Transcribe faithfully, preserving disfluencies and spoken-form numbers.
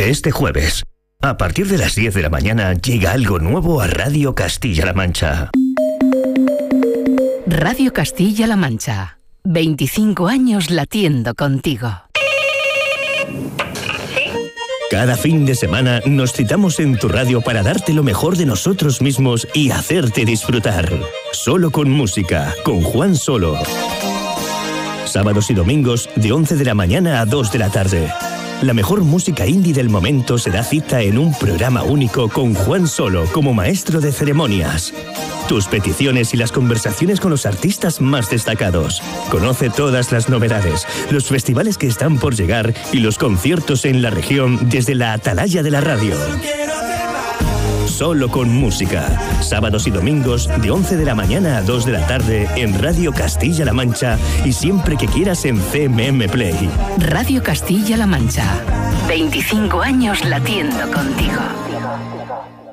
Este jueves, a partir de las diez de la mañana, llega algo nuevo a Radio Castilla-La Mancha. Radio Castilla-La Mancha. veinticinco años latiendo contigo. Cada fin de semana nos citamos en tu radio para darte lo mejor de nosotros mismos y hacerte disfrutar. Solo con música, con Juan Solo. Sábados y domingos de once de la mañana a dos de la tarde. La mejor música indie del momento se da cita en un programa único con Juan Solo como maestro de ceremonias. Tus peticiones y las conversaciones con los artistas más destacados. Conoce todas las novedades, los festivales que están por llegar y los conciertos en la región desde la atalaya de la radio. Solo con música. Sábados y domingos de once de la mañana a dos de la tarde en Radio Castilla-La Mancha y siempre que quieras en C M M Play. Radio Castilla-La Mancha. veinticinco años latiendo contigo.